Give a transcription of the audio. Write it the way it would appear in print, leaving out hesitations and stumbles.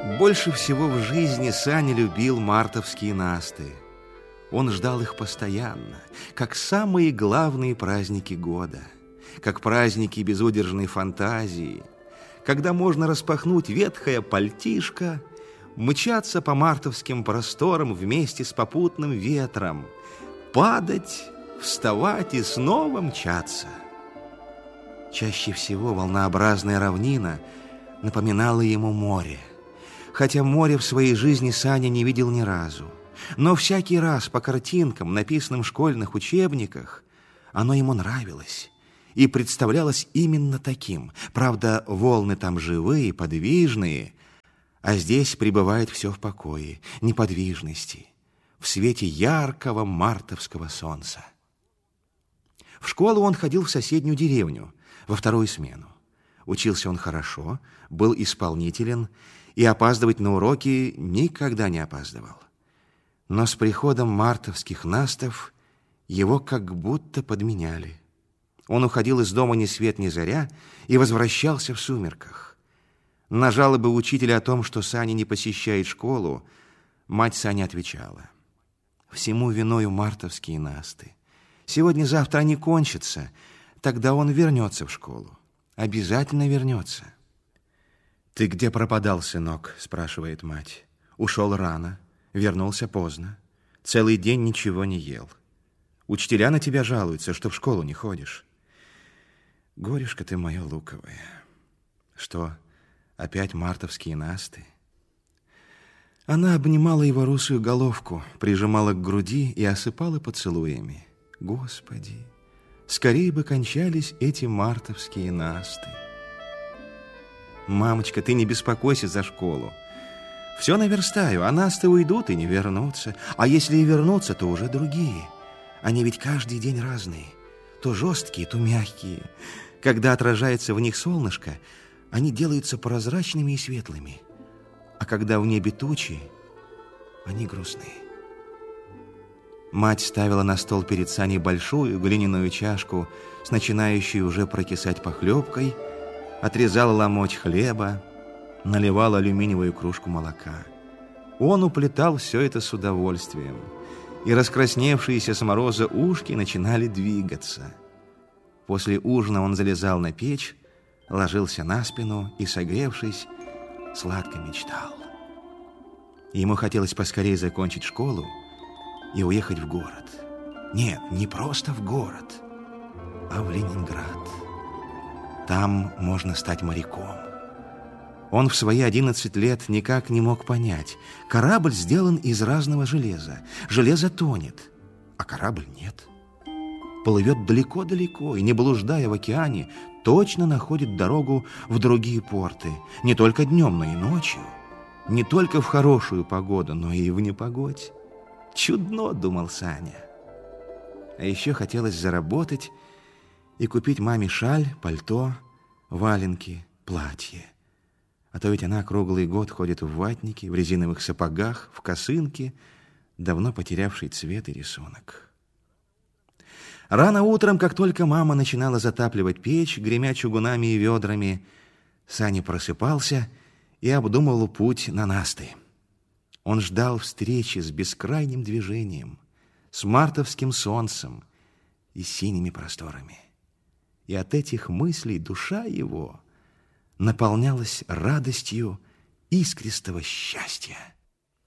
Больше всего в жизни Саня любил мартовские насты. Он ждал их постоянно, как самые главные праздники года, как праздники безудержной фантазии, когда можно распахнуть ветхое пальтишко, мчаться по мартовским просторам вместе с попутным ветром, падать, вставать и снова мчаться. Чаще всего волнообразная равнина напоминала ему море, хотя море в своей жизни Саня не видел ни разу. Но всякий раз по картинкам, написанным в школьных учебниках, оно ему нравилось и представлялось именно таким. Правда, волны там живые, подвижные, а здесь пребывает все в покое, неподвижности, в свете яркого мартовского солнца. В школу он ходил в соседнюю деревню, во вторую смену. Учился он хорошо, был исполнителен и опаздывать на уроки никогда не опаздывал. Но с приходом мартовских настов его как будто подменяли. Он уходил из дома ни свет ни заря и возвращался в сумерках. На жалобы учителя о том, что Саня не посещает школу, мать Сани отвечала: «Всему виною мартовские насты. Сегодня-завтра они кончатся, тогда он вернется в школу. Обязательно вернется». «Ты где пропадал, сынок?» – спрашивает мать. «Ушел рано, вернулся поздно, целый день ничего не ел. Учителя на тебя жалуются, что в школу не ходишь». «Горюшка ты моя луковая». «Что, опять мартовские насты?» Она обнимала его русую головку, прижимала к груди и осыпала поцелуями. «Господи, скорее бы кончались эти мартовские насты». «Мамочка, ты не беспокойся за школу. Все наверстаю, а насты уйдут и не вернутся. А если и вернутся, то уже другие. Они ведь каждый день разные. То жесткие, то мягкие. Когда отражается в них солнышко, они делаются прозрачными и светлыми. А когда в небе тучи, они грустные». Мать ставила на стол перед Саней большую глиняную чашку с начинающей уже прокисать похлебкой, отрезала ломоть хлеба, наливала алюминиевую кружку молока. Он уплетал все это с удовольствием, и раскрасневшиеся с мороза ушки начинали двигаться. После ужина он залезал на печь, ложился на спину и, согревшись, сладко мечтал. Ему хотелось поскорее закончить школу и уехать в город. Нет, не просто в город, а в Ленинград. Там можно стать моряком. Он в свои 11 лет никак не мог понять. Корабль сделан из разного железа. Железо тонет, а корабль нет. Плывет далеко-далеко и, не блуждая в океане, точно находит дорогу в другие порты. Не только днем, но и ночью. Не только в хорошую погоду, но и в непогодь. Чудно, думал Саня. А еще хотелось заработать и купить маме шаль, пальто, валенки, платье. А то ведь она круглый год ходит в ватнике, в резиновых сапогах, в косынке, давно потерявший цвет и рисунок. Рано утром, как только мама начинала затапливать печь, гремя чугунами и ведрами, Саня просыпался и обдумывал путь на насты. Он ждал встречи с бескрайним движением, с мартовским солнцем и синими просторами. И от этих мыслей душа его наполнялась радостью искристого счастья.